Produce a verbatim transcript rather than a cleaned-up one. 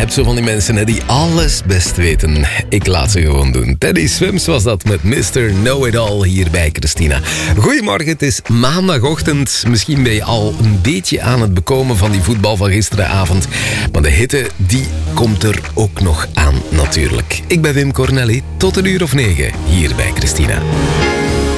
hebt zo van die mensen hè, die alles best weten. Ik laat ze gewoon doen. Teddy Swims was dat met mister Know-It-All hier bij Christina. Goedemorgen, het is maandagochtend. Misschien ben je al een beetje aan het bekomen van die voetbal van gisteravond. Maar de hitte, die komt er ook nog aan natuurlijk. Ik ben Wim Cornelli. Tot een uur of negen hier bij Christina.